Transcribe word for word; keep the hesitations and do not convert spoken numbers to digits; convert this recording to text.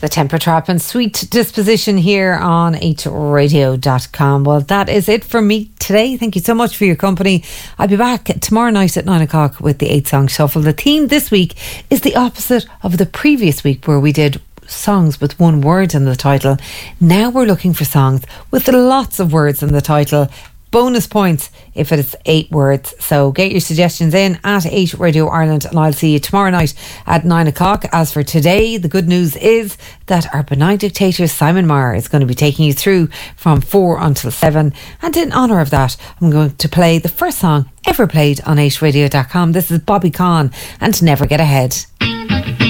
The Temper Trap and Sweet Disposition here on h radio dot com. Well, that is it for me today. Thank you so much for your company. I'll be back tomorrow night at nine o'clock with the eight song shuffle. The theme this week is the opposite of the previous week, where we did songs with one word in the title. Now we're looking for songs with lots of words in the title. Bonus points if it's eight words. So get your suggestions in at eight Radio Ireland, and I'll see you tomorrow night at nine o'clock. As for today, the good news is that our benign dictator Simon Marr is going to be taking you through from four until seven. And in honour of that, I'm going to play the first song ever played on h radio dot com. This is Bobby Conn and Never Get Ahead.